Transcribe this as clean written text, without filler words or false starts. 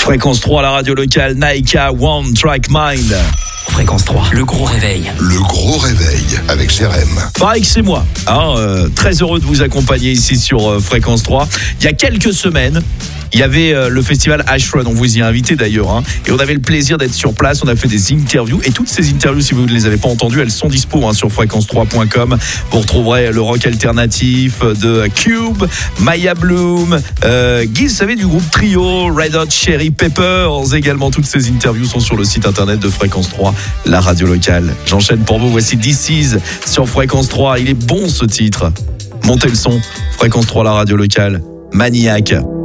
Fréquence 3, la radio locale, Naika, One Track Mind. Fréquence 3, le gros réveil. Le gros réveil avec Jérém. Pareil que c'est moi, très heureux de vous accompagner ici sur Fréquence 3. Il y a quelques semaines, il y avait le festival Ash Run, on vous y a invité d'ailleurs, et on avait le plaisir d'être sur place, on a fait des interviews, et toutes ces interviews, si vous ne les avez pas entendues, elles sont dispo sur fréquence3.com. Vous retrouverez le rock alternatif de Cube, Maya Bloom, Guy, vous savez, du groupe Trio, Red Hot Cherry Peppers également. Toutes ces interviews sont sur le site internet de Fréquence 3, la radio locale. J'enchaîne pour vous, voici This Is sur Fréquence 3. Il est bon ce titre. Montez le son, Fréquence 3, la radio locale, Maniac.